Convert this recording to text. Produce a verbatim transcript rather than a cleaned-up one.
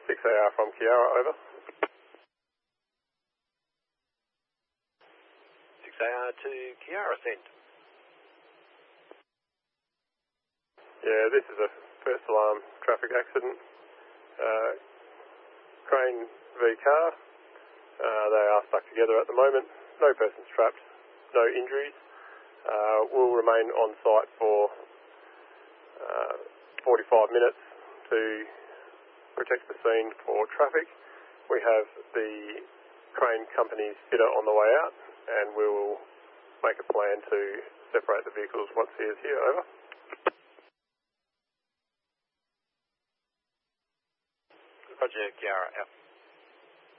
six A R from Kiara, over. six A R to Kiara, send. Yeah, this is a first alarm traffic accident. Uh, crane v car. Uh, they are stuck together at the moment. No persons trapped, no injuries. Uh, we'll remain on site for uh, forty-five minutes to protect the scene for traffic. We have the crane company's fitter on the way out, and we will make a plan to separate the vehicles once he is here, over. Roger, Kiara, out.